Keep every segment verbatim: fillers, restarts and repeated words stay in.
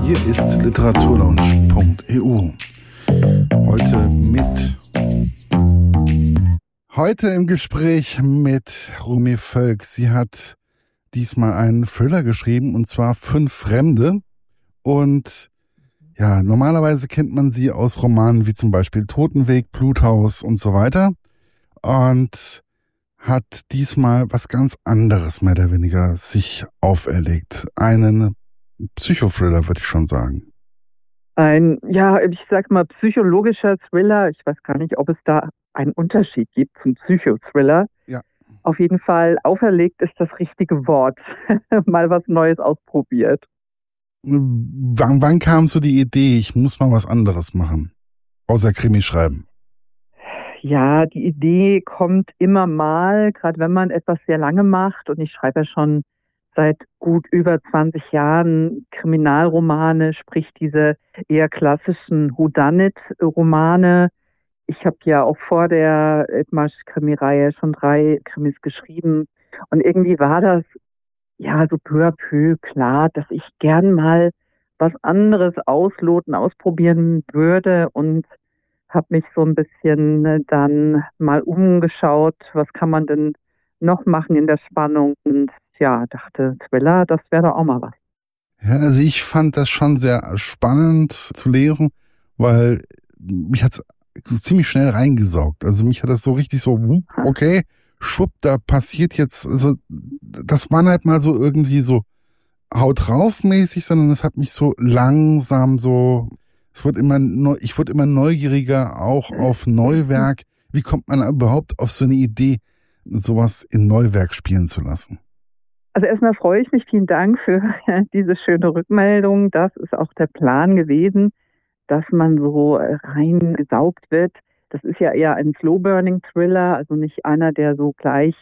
Hier ist literaturlaunch punkt e u. Heute mit heute im Gespräch mit Romy Völk. Sie hat diesmal einen Thriller geschrieben, und zwar Fünf Fremde. Und ja, normalerweise kennt man sie aus Romanen wie zum Beispiel Totenweg, Bluthaus und so weiter. Und hat diesmal was ganz anderes mehr oder weniger sich auferlegt. Einen Psychothriller, würde ich schon sagen. Ein, ja, ich sag mal, psychologischer Thriller. Ich weiß gar nicht, ob es da einen Unterschied gibt zum Psychothriller. Ja. Auf jeden Fall, auferlegt ist das richtige Wort. Mal was Neues ausprobiert. Wann, wann kam so die Idee, ich muss mal was anderes machen, außer Krimi schreiben? Ja, die Idee kommt immer mal, gerade wenn man etwas sehr lange macht. Und ich schreibe ja schon seit gut über zwanzig Jahren Kriminalromane, sprich diese eher klassischen Whodunit-Romane. Ich habe ja auch vor der Edmarsch-Krimireihe schon drei Krimis geschrieben. Und irgendwie war das ja so peu à peu klar, dass ich gern mal was anderes ausloten, ausprobieren würde, und habe mich so ein bisschen dann mal umgeschaut, was kann man denn noch machen in der Spannung, und ja, dachte, Thriller, das wäre doch auch mal was. Ja, also ich fand das schon sehr spannend zu lesen, weil mich hat's ziemlich schnell reingesaugt. Also mich hat das so richtig so, okay, schwupp, da passiert jetzt, also das war halt mal so irgendwie so Haut drauf mäßig, sondern es hat mich so langsam so, es wird immer, ich wurde immer neugieriger auch auf Neuwerk. Wie kommt man überhaupt auf so eine Idee, sowas in Neuwerk spielen zu lassen? Also erstmal freue ich mich, vielen Dank für diese schöne Rückmeldung. Das ist auch der Plan gewesen, dass man so reingesaugt wird. Das ist ja eher ein Slow-Burning-Thriller, also nicht einer, der so gleich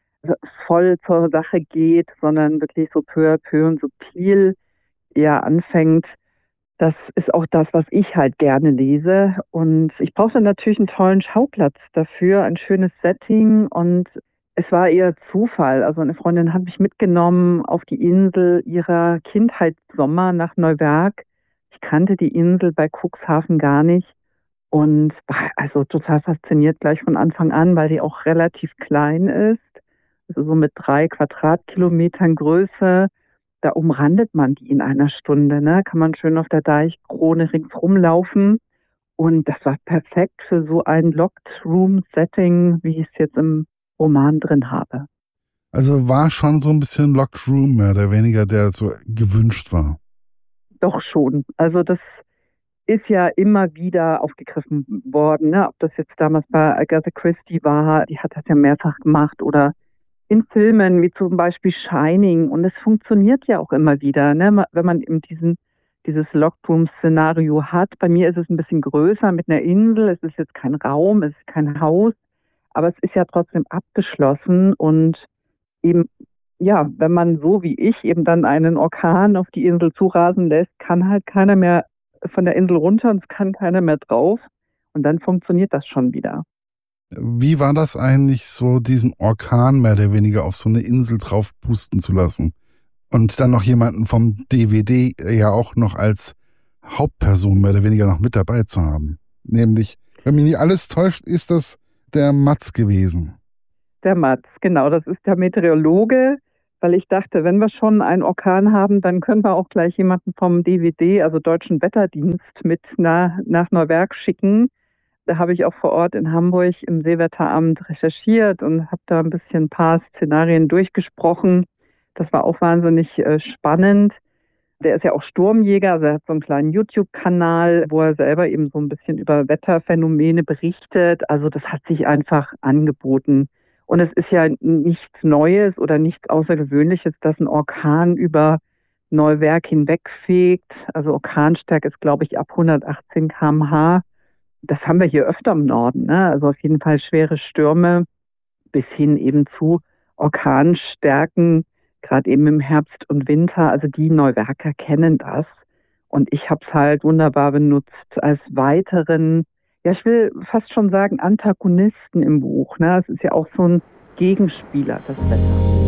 voll zur Sache geht, sondern wirklich so peu à peu und subtil eher anfängt. Das ist auch das, was ich halt gerne lese. Und ich brauchte natürlich einen tollen Schauplatz dafür, ein schönes Setting. Und es war eher Zufall. Also eine Freundin hat mich mitgenommen auf die Insel ihrer Kindheitssommer nach Neuwerk. Ich kannte die Insel bei Cuxhaven gar nicht und war also total fasziniert gleich von Anfang an, weil die auch relativ klein ist. Also so mit drei Quadratkilometern Größe. Da umrandet man die in einer Stunde, ne? Kann man schön auf der Deichkrone ringsrum laufen. Und das war perfekt für so ein Locked-Room-Setting, wie ich es jetzt im Roman drin habe. Also war schon so ein bisschen Locked Room mehr oder weniger, der so gewünscht war. Doch schon. Also das ist ja immer wieder aufgegriffen worden, ne? Ob das jetzt damals bei Agatha Christie war, die hat das ja mehrfach gemacht, oder in Filmen wie zum Beispiel Shining. Und es funktioniert ja auch immer wieder, ne? Wenn man eben diesen, dieses Locked-Room-Szenario hat. Bei mir ist es ein bisschen größer mit einer Insel. Es ist jetzt kein Raum, es ist kein Haus, aber es ist ja trotzdem abgeschlossen. Und eben, ja, wenn man so wie ich eben dann einen Orkan auf die Insel zurasen lässt, kann halt keiner mehr von der Insel runter und es kann keiner mehr drauf. Und dann funktioniert das schon wieder. Wie war das eigentlich, so diesen Orkan mehr oder weniger auf so eine Insel drauf pusten zu lassen? Und dann noch jemanden vom D V D ja auch noch als Hauptperson mehr oder weniger noch mit dabei zu haben. Nämlich, wenn mich nicht alles täuscht, ist das der Mats gewesen. Der Mats, genau, das ist der Meteorologe, weil ich dachte, wenn wir schon einen Orkan haben, dann können wir auch gleich jemanden vom D W D, also Deutschen Wetterdienst, mit nach, nach Neuwerk schicken. Da habe ich auch vor Ort in Hamburg im Seewetteramt recherchiert und habe da ein bisschen ein paar Szenarien durchgesprochen. Das war auch wahnsinnig äh, spannend. Der ist ja auch Sturmjäger, also er hat so einen kleinen YouTube-Kanal, wo er selber eben so ein bisschen über Wetterphänomene berichtet. Also das hat sich einfach angeboten. Und es ist ja nichts Neues oder nichts Außergewöhnliches, dass ein Orkan über Neuwerk hinwegfegt. Also Orkanstärke ist, glaube ich, ab hundertachtzehn Kilometer pro Stunde. Das haben wir hier öfter im Norden, ne? Also auf jeden Fall schwere Stürme bis hin eben zu Orkanstärken, gerade eben im Herbst und Winter. Also die Neuwerker kennen das. Und ich habe es halt wunderbar benutzt als weiteren, ja, ich will fast schon sagen, Antagonisten im Buch, ne? Es ist ja auch so ein Gegenspieler, das Wetter.